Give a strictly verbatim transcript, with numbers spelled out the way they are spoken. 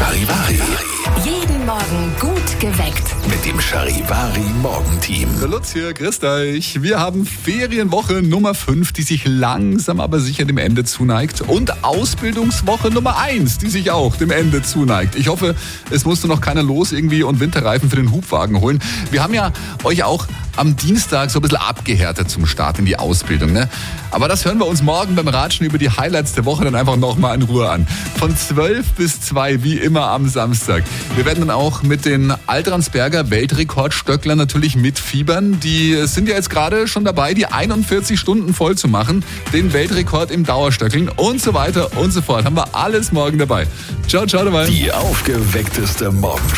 Charivari. Jeden Morgen gut geweckt. Mit dem Charivari Morgenteam. Der Lutz hier, grüßt euch. Wir haben Ferienwoche Nummer fünf, die sich langsam aber sicher dem Ende zuneigt. Und Ausbildungswoche Nummer eins, die sich auch dem Ende zuneigt. Ich hoffe, es musste noch keiner los irgendwie und Winterreifen für den Hubwagen holen. Wir haben ja euch auch am Dienstag so ein bisschen abgehärtet zum Start in die Ausbildung, ne? Aber das hören wir uns morgen beim Ratschen über die Highlights der Woche dann einfach nochmal in Ruhe an. Von zwölf bis zwei, wie immer am Samstag. Wir werden dann auch mit den Altransberger Weltrekordstöcklern natürlich mitfiebern. Die sind ja jetzt gerade schon dabei, die einundvierzig Stunden voll zu machen. Den Weltrekord im Dauerstöckeln und so weiter und so fort. Haben wir alles morgen dabei. Ciao, ciao dabei. Die aufgeweckteste Morgenshow.